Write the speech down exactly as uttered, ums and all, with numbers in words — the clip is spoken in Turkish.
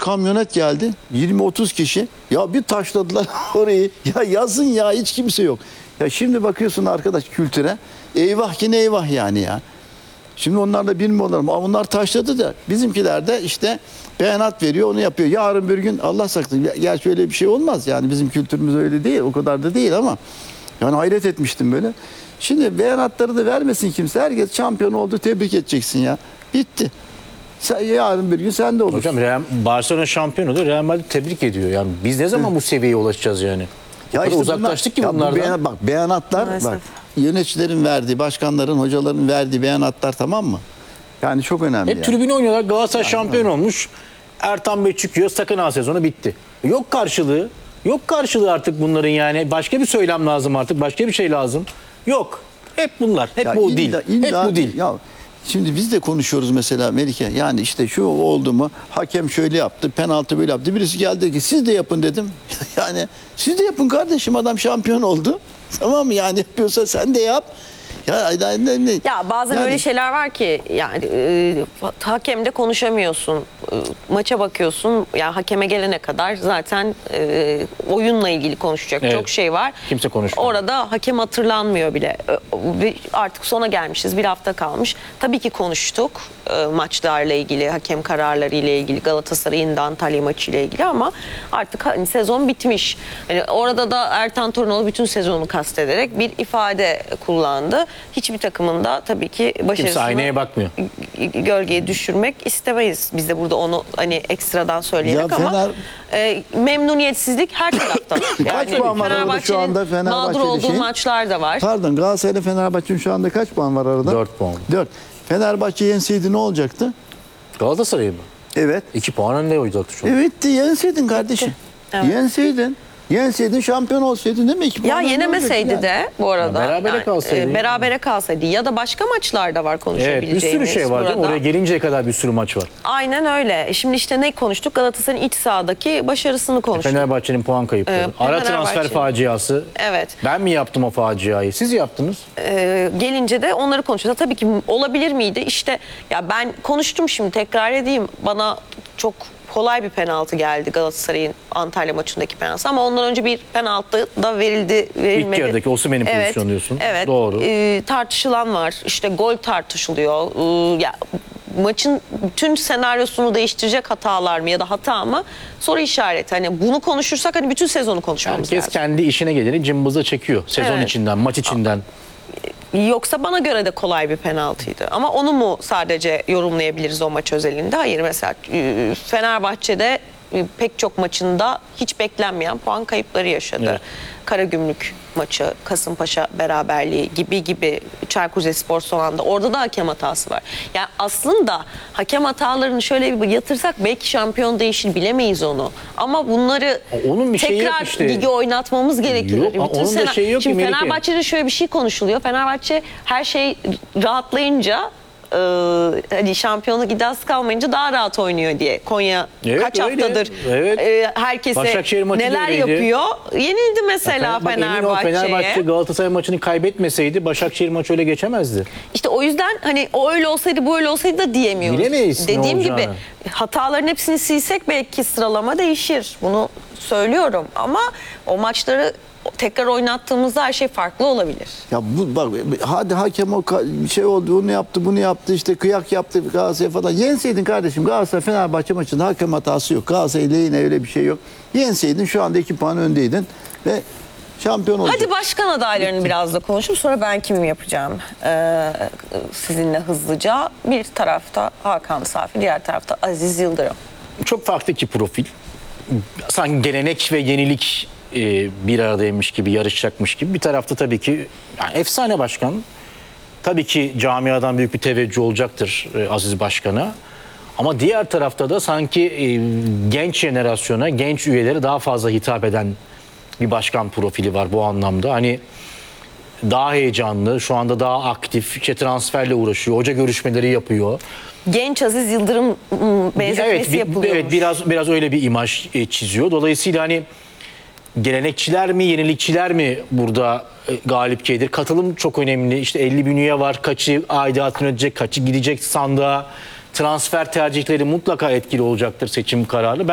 kamyonet geldi. yirmi otuz kişi. Ya bir taşladılar orayı. Ya yazın ya hiç kimse yok. Ya şimdi bakıyorsun arkadaş kültüre. Eyvah ki ne eyvah yani ya. Şimdi onlarla bilmiyorlar ama onlar taşladı da bizimkiler de işte beyanat veriyor, onu yapıyor. Yarın bir gün Allah saklasın. Gerçi öyle bir şey olmaz yani bizim kültürümüz öyle değil, o kadar da değil ama yani hayret etmiştim böyle. Şimdi beyanatları da vermesin kimse. Herkes şampiyon oldu, tebrik edeceksin ya. Bitti. Sen, yarın bir gün sen de olursun. Hocam Real, Barcelona şampiyon oldu. Real Madrid tebrik ediyor. Yani biz ne zaman bu seviyeye ulaşacağız yani? Ya o işte uzaklaştık bunlar, ki ya bu bunlardan. beyan, bak beyanatlar Maalesef. bak yöneticilerin verdiği, başkanların, hocaların verdiği beyanatlar tamam mı? Yani çok önemli. Hep yani. tribüne oynuyorlar. Galatasaray şampiyon olmuş. Ertan Bey çıkıyor. Sakın ha sezonu bitti. Yok karşılığı. Yok karşılığı artık bunların yani. Başka bir söylem lazım artık. Başka bir şey lazım. Yok. Hep bunlar. Hep Ya bu illa- değil. illa- Hep bu değil. Ya şimdi biz de konuşuyoruz mesela Melike. Yani işte şu oldu mu? Hakem şöyle yaptı, penaltı böyle yaptı. Birisi geldi dedi ki siz de yapın dedim. Yani siz de yapın kardeşim, adam şampiyon oldu. Tamam mı? Yani yapıyorsa sen de yap. Ya, ne, ne, Ya bazen yani- öyle şeyler var ki yani e, hakemle konuşamıyorsun. E, maça bakıyorsun. Ya hakeme gelene kadar zaten e, oyunla ilgili konuşacak Evet. çok şey var. Kimse konuşmuyor. Orada hakem hatırlanmıyor bile. E, ve artık sona gelmişiz. Bir hafta kalmış. Tabii ki konuştuk e, maçlarla ilgili, hakem kararları ile ilgili, Galatasaray'ın da Antalya maçı ile ilgili ama artık hani sezon bitmiş. Yani orada da Ertan Torinoğlu bütün sezonu kastederek bir ifade kullandı. Hiçbir takımın da tabii ki Kimse başarısını aynaya bakmıyor. gölgeye düşürmek istemeyiz. Biz de burada onu hani ekstradan söyleyerek Ya ama Fener- e, memnuniyetsizlik her tarafta. Kaç puan var arada şu anda Fenerbahçe'nin mağdur Fenerbahçe'de olduğu şey? maçlar da var. Pardon, Galatasaray ile Fenerbahçe'nin şu anda kaç puan var arada? Dört puan. dört. Fenerbahçe yenseydi ne olacaktı? Galatasaray mı? Evet. İki puan önde olacaktı şu an. Evet, yenseydin kardeşim. Evet. Yenseydin. Yenseydin şampiyon olsaydın değil mi? İki Ya puan önde yenemeseydi olacaktı yani. de bu arada. Ya berabere kalsaydı. e, berabere kalsaydı ya da başka maçlarda var Evet, bir konuşabileceğimiz. sürü şey var değil mi? burada. Oraya gelinceye kadar bir sürü maç var. Aynen öyle. Şimdi işte ne konuştuk? Galatasaray'ın iç sahadaki başarısını konuştuk. Fenerbahçe'nin puan kayıpları. Ee, Ara transfer Fenerbahçe'nin. faciası. Evet. Ben mi yaptım o faciayı? Siz yaptınız. Ee, gelince de onları konuşacağız. Tabii ki olabilir miydi? İşte ya ben konuştum, şimdi tekrar edeyim. Bana çok kolay bir penaltı geldi, Galatasaray'ın Antalya maçındaki penaltı. Ama ondan önce bir penaltı da verildi, verilmedi. İlk yarıdaki Osimhen'in Evet, pozisyonu diyorsun. Evet. Doğru. Ee, tartışılan var. İşte gol tartışılıyor. Ee, ya maçın bütün senaryosunu değiştirecek hatalar mı ya da hata mı? Soru işareti. Hani bunu konuşursak hani bütün sezonu konuşmamız Herkes lazım. kendi işine geleni cımbıza çekiyor. Sezon Evet. içinden, maç içinden. Yoksa bana göre de kolay bir penaltıydı. Ama onu mu sadece yorumlayabiliriz o maç özelinde? Hayır, mesela e, Fenerbahçe'de e, pek çok maçında hiç beklenmeyen puan kayıpları yaşadı. Evet. Karagümrük maçı, Kasımpaşa beraberliği gibi gibi, Çaykur Rizespor son anda. Orada da hakem hatası var. Yani aslında hakem hatalarını şöyle bir yatırsak belki şampiyon değişir, bilemeyiz onu. Ama bunları Onun bir şeyi yok tekrar işte. lige oynatmamız gerekiyor. Yok, onun da sena- şeyi yok ki Şimdi Melike. Fenerbahçe'de şöyle bir şey konuşuluyor. Fenerbahçe her şey rahatlayınca, e, hani şampiyonluk iddiası kalmayınca daha rahat oynuyor diye. Konya Evet, kaç öyle. haftadır Evet. e, herkese Başakşehir maçı da neler öyleydi. yapıyor. Yenildi mesela Bak, emin ol, Fenerbahçe'ye. Fenerbahçe Galatasaray maçını kaybetmeseydi Başakşehir maçı öyle geçemezdi. İşte o yüzden hani o öyle olsaydı bu öyle olsaydı da diyemiyoruz. Bilemeyiz ne Dediğim gibi olacağını. hataların hepsini silsek belki sıralama değişir. Bunu söylüyorum ama o maçları tekrar oynattığımızda her şey farklı olabilir. Ya bu bak, hadi hakem o ka- şey oldu, onu yaptı, bunu yaptı, işte kıyak yaptı Galatasaray falan. Yenseydin kardeşim, Galatasaray Fenerbahçe maçında hakem hatası yok. Galatasaray lehine öyle bir şey yok. Yenseydin şu anda iki puan öndeydin ve şampiyon olacaktın. Hadi başkan adaylarını biraz da konuşup sonra ben kimi yapacağım ee, sizinle hızlıca. Bir tarafta Hakan Safi, diğer tarafta Aziz Yıldırım. Çok farklı iki profil. Sanki gelenek ve yenilik e, bir aradaymış gibi, yarışacakmış gibi. Bir tarafta tabii ki yani efsane başkan. Tabii ki camiadan büyük bir teveccüh olacaktır e, Aziz Başkan'a. Ama diğer tarafta da sanki e, genç jenerasyona, genç üyelere daha fazla hitap eden bir başkan profili var bu anlamda. Hani daha heyecanlı, şu anda daha aktif, işte transferle uğraşıyor, hoca görüşmeleri yapıyor. Genç Aziz Yıldırım ım, benzetmesi Evet, bir- yapılıyormuş. evet biraz biraz öyle bir imaj e, çiziyor. Dolayısıyla hani gelenekçiler mi, yenilikçiler mi burada e, galip gelir? Katılım çok önemli. İşte elli bin üye var. Kaçı aidatını ödeyecek, kaçı gidecek sandığa. Transfer tercihleri mutlaka etkili olacaktır seçim kararı.